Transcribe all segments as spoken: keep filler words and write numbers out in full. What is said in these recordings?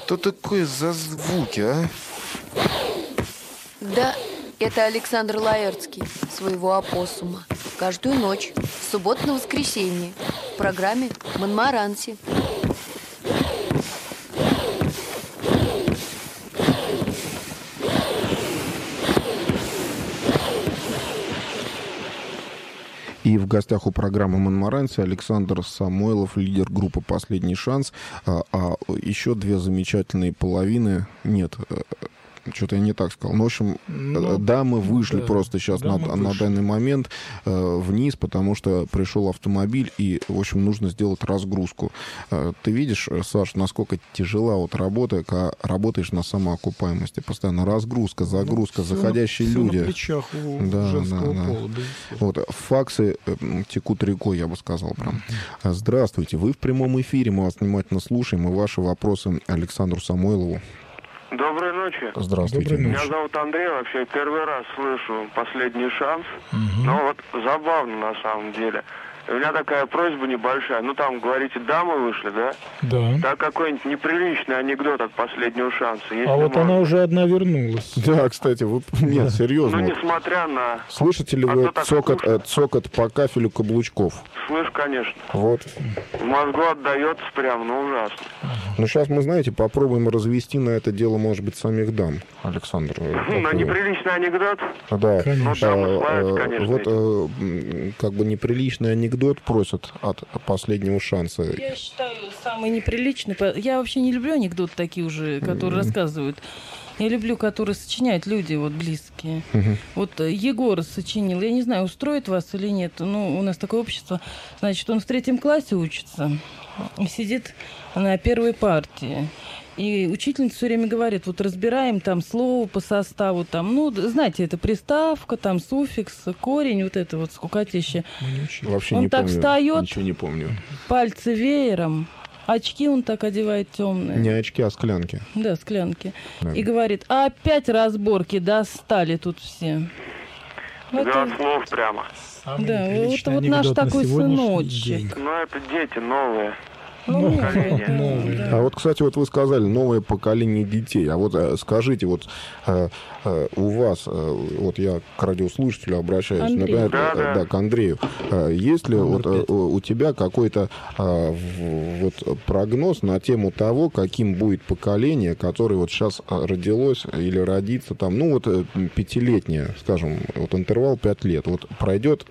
Что такое за звуки, а? Да, это Александр Лаэртский, своего опоссума. Каждую ночь, с субботы на воскресенье, в программе «Монмаранси». И в гостях у программы «Монмаранси» Александр Самойлов, лидер группы «Последний шанс». А, а еще две замечательные половины. Нет, что-то я не так сказал. Ну, в общем, ну, да, мы вышли да, просто сейчас да, на, на данный момент э, вниз, потому что пришел автомобиль, и, в общем, нужно сделать разгрузку. Э, ты видишь, Саш, насколько тяжела вот работа, когда работаешь на самоокупаемости. Постоянно разгрузка, загрузка, ну, заходящие все люди. На плечах у да, женского да, пола. Да. Да, вот, факсы э, текут рекой, я бы сказал прям. Mm-hmm. Здравствуйте, вы в прямом эфире, мы вас внимательно слушаем, и ваши вопросы Александру Самойлову. Доброй ночи. Здравствуйте. Доброй ночи. Меня зовут Андрей, вообще первый раз слышу «Последний шанс». Угу. Но вот забавно на самом деле. У меня такая просьба небольшая. Ну там, говорите, дамы вышли, да? Да. Да, какой-нибудь неприличный анекдот от «Последнего шанса». Если а вот можно. она уже одна вернулась. Да, кстати, вы... Нет, серьезно. Ну, несмотря на... Слышите ли а вы цокот, э, цокот по кафелю каблучков? Слышь, конечно. Вот. В мозгу отдается прям, ну, ужасно. Ну, сейчас мы, знаете, попробуем развести на это дело, может быть, самих дам, Александр. На неприличный анекдот? Да. Конечно. Ну, дамы славят, конечно. Вот, э, как бы неприличный анекдот просят от «Последнего шанса». Я считаю, самый неприличный... Я вообще не люблю анекдоты такие уже, которые mm-hmm. рассказывают. Я люблю, которые сочиняют люди, вот, близкие. Uh-huh. Вот Егор сочинил, я не знаю, устроит вас или нет, ну, у нас такое общество, значит, он в третьем классе учится и сидит на первой партии. И учительница все время говорит, вот разбираем там слово по составу, там, ну, знаете, это приставка, там, суффикс, корень, вот это вот скукотище. Вообще он не так помню, встает, ничего не помню. Пальцы веером. Очки он так одевает темные. Не очки, а склянки. Да, склянки. Да. И говорит, а опять разборки, достали тут все. Вот да, это... слов прямо. Самый да, вот, вот наш такой сыночек. День. Ну, это дети новые. Ну, поколение. Новые. Да. А вот, кстати, вот вы сказали, новое поколение детей. А вот э, скажите, вот э, э, у вас, э, вот я к радиослушателю обращаюсь, Андрей. например, Да, э, да. да, к Андрею. Э, есть ли вот, э, у тебя какой-то э, в, вот, прогноз на тему того, каким будет поколение, которое вот сейчас родилось или родится там, ну вот э, пятилетнее, скажем, вот интервал пять лет, вот пройдет,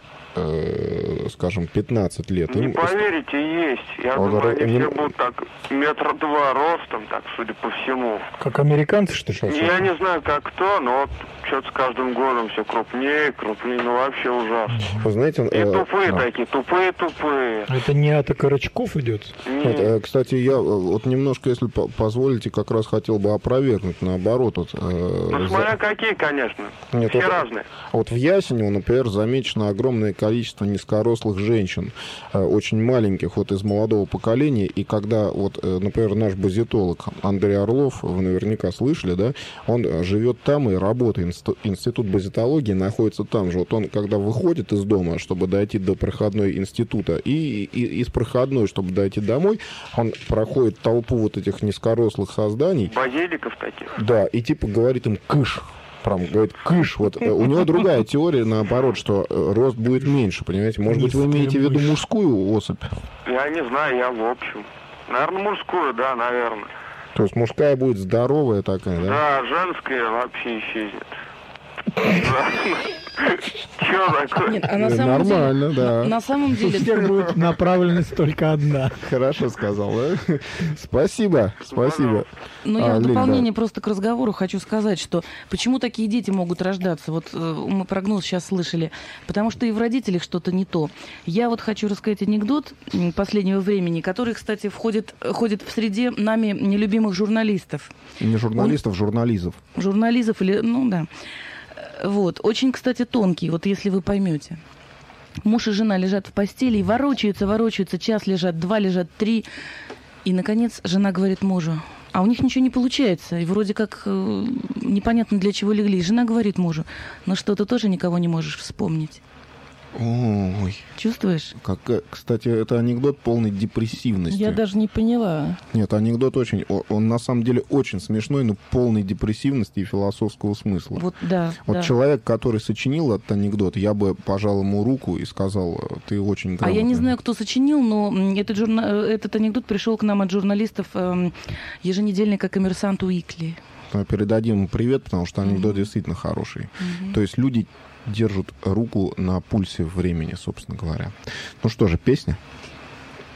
э, скажем, пятнадцать лет. Не им... поверите, есть. Я Он думаю, р... они не... все будут так метра два ростом, так, судя по всему. Как американцы, что сейчас? Я не знаю, как кто, но вот что-то с каждым годом все крупнее, крупнее, ну вообще ужасно. Вы знаете, И э... тупые да. такие, тупые-тупые. Это не атака рачков идет? Вот, э, кстати, я вот немножко, если позволите, как раз хотел бы опровергнуть, наоборот. Вот, э, ну, смотря за... какие, конечно. Нет, все вот, разные. Вот в Ясенево, например, замечено огромное количество низкорослых женщин, э, очень маленьких, вот из молодого поколения. И когда, вот, э, например, наш базитолог Андрей Орлов, вы наверняка слышали, да, он живет там и работает, институт базитологии находится там же. Вот он, когда выходит из дома, чтобы дойти до проходной института, и, и из проходной, чтобы дойти домой, он проходит толпу вот этих низкорослых созданий. Базиликов таких. Да, и типа говорит им «кыш». Прям говорит, кыш. Вот у него другая теория, наоборот, что рост будет меньше, понимаете? Может быть, вы имеете в виду мужскую особь? Я не знаю, я в общем. Наверное, мужскую, да, наверное. То есть мужская будет здоровая такая, да? Да, женская вообще исчезнет. Чё такое? Нет, а на самом Нормально, деле, да. На, на самом деле... У всех будет направленность только одна. Хорошо сказал, да? Спасибо, спасибо. Ну, я А, в Лень, дополнение да. просто к разговору хочу сказать, что почему такие дети могут рождаться? Вот э, мы прогноз сейчас слышали. Потому что и в родителях что-то не то. Я вот хочу рассказать анекдот последнего времени, который, кстати, входит, ходит в среде нами нелюбимых журналистов. Не журналистов, Он... журнализов. Журнализов или... Ну, да. Вот. Очень, кстати, тонкий, вот если вы поймете. Муж и жена лежат в постели и ворочаются, ворочаются, час лежат, два лежат, три. И, наконец, жена говорит мужу, а у них ничего не получается. И вроде как э, непонятно, для чего легли. И жена говорит мужу, ну что, ты тоже никого не можешь вспомнить? Ой, Чувствуешь? как, кстати, это анекдот полной депрессивности. Я даже не поняла. Нет, анекдот очень, он, он на самом деле очень смешной, но полной депрессивности и философского смысла. Вот, да. Вот да. человек, который сочинил этот анекдот, я бы пожал ему руку и сказал, ты очень грамотный. А я не знаю, кто сочинил, но этот, журна... этот анекдот пришел к нам от журналистов э, еженедельника «Коммерсант Уикли». Передадим ему привет, потому что анекдот mm-hmm. действительно хороший. Mm-hmm. То есть люди держат руку на пульсе времени, собственно говоря. Ну что же, песня?